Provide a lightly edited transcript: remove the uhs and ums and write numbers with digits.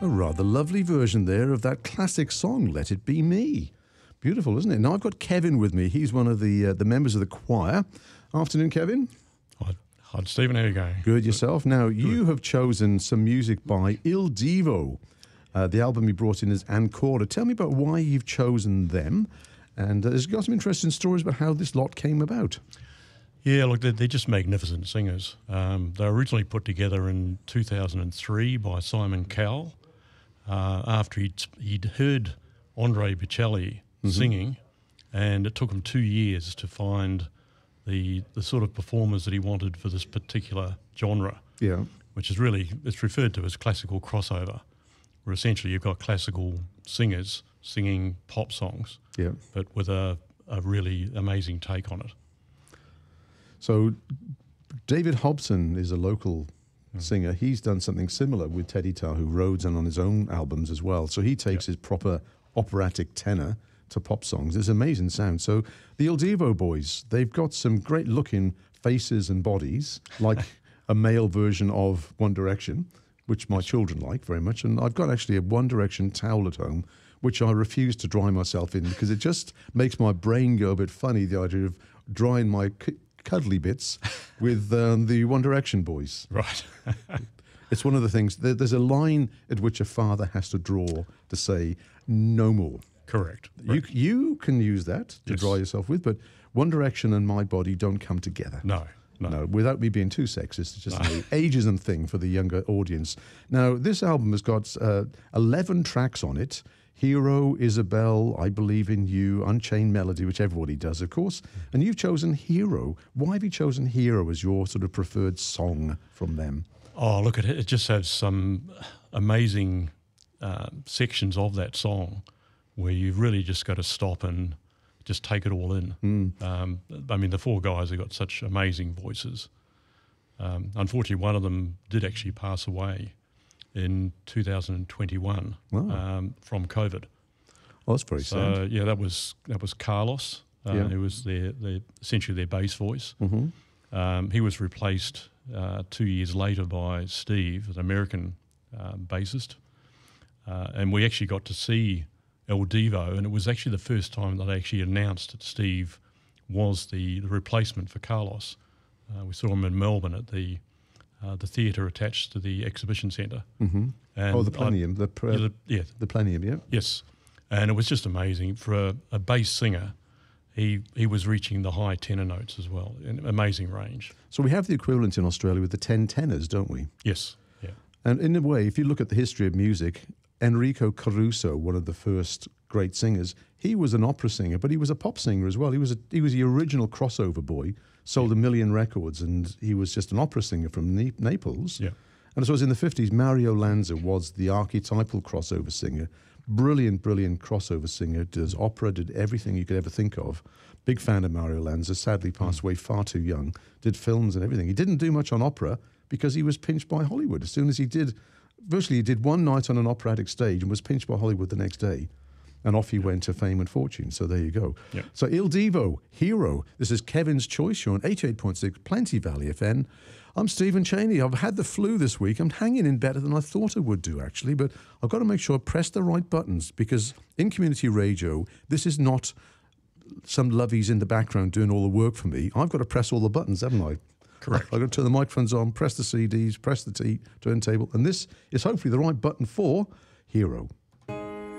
A rather lovely version there of that classic song, Let It Be Me. Beautiful, isn't it? Now, I've got Kevin with me. He's one of the members of the choir. Afternoon, Kevin. Hi, Stephen. How are you going? Good, yourself? Now, you have chosen some music by Il Divo. The album you brought in is Ancora. Tell me about why you've chosen them. And there's got some interesting stories about how this lot came about. Yeah, look, they're just magnificent singers. They were originally put together in 2003 by Simon Cowell after he'd heard Andre Bocelli singing, and it took him 2 years to find the sort of performers that he wanted for this particular genre, which is really, it's referred to as classical crossover, where essentially you've got classical singers singing pop songs, but with a really amazing take on it. So David Hobson is a local singer. He's done something similar with Teddy Tarr, who rhodes on his own albums as well. So he takes his proper operatic tenor to pop songs. It's amazing sound. So the Il Divo boys, they've got some great looking faces and bodies, like a male version of One Direction, which my children like very much. And I've got actually a One Direction towel at home, which I refuse to dry myself in because it just makes my brain go a bit funny, the idea of drying my cuddly bits with the One Direction boys. Right. It's one of the things, there's a line at which a father has to draw to say, no more. Correct. You can use that to dry yourself with, but One Direction and my body don't come together. No. Without me being too sexist, it's just an ageism thing for the younger audience. Now, this album has got 11 tracks on it. Hero, Isabel, I Believe in You, Unchained Melody, which everybody does, of course. And you've chosen Hero. Why have you chosen Hero as your sort of preferred song from them? Oh, look, it just has some amazing sections of that song where you've really just got to stop and just take it all in. I mean, the four guys have got such amazing voices. Unfortunately, one of them did actually pass away in 2021 from COVID. Oh, that's very sad. Yeah, that was Carlos, who was essentially their bass voice. He was replaced 2 years later by Steve, an American bassist, and we actually got to see Il Divo, and it was actually the first time that they actually announced that Steve was the replacement for Carlos. We saw him in Melbourne at the theatre attached to the exhibition centre. And the Plenum. The Plenum, yeah. Yes, and it was just amazing. For a bass singer, he was reaching the high tenor notes as well, an amazing range. So we have the equivalent in Australia with the 10 tenors, don't we? Yes, yeah. And in a way, if you look at the history of music, Enrico Caruso, one of the first great singers, he was an opera singer, but he was a pop singer as well. He was the original crossover boy, sold 1 million records, and he was just an opera singer from Naples. Yeah. And I suppose in the 50s, Mario Lanza was the archetypal crossover singer. Brilliant crossover singer, does opera, did everything you could ever think of. Big fan of Mario Lanza, sadly passed away far too young, did films and everything. He didn't do much on opera because he was pinched by Hollywood. As soon as he did, virtually he did one night on an operatic stage and was pinched by Hollywood the next day. And off he went to fame and fortune. So there you go. Yeah. So Il Divo, Hero. This is Kevin's Choice. You're on 88.6 Plenty Valley FM. I'm Stephen Cheney. I've had the flu this week. I'm hanging in better than I thought I would do, actually. But I've got to make sure I press the right buttons because in community radio, this is not some lovies in the background doing all the work for me. I've got to press all the buttons, haven't I? Correct. I've got to turn the microphones on, press the CDs, press the turntable. And this is hopefully the right button for Hero.